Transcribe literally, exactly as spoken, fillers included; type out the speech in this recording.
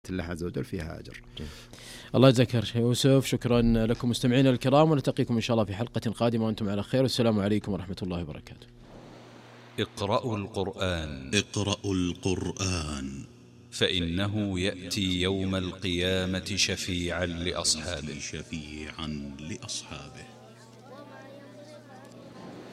الله عز وجل فيها أجر. الله يجزاك خير شيخ يوسف. شكرا لكم مستمعينا الكرام، ونلتقيكم إن شاء الله في حلقة قادمة وأنتم على خير، والسلام عليكم ورحمة الله وبركاته. اقرأوا القرآن اقرأوا القرآن فإنه يأتي يوم القيامة شفيعا لأصحابه شفيعا لأصحابه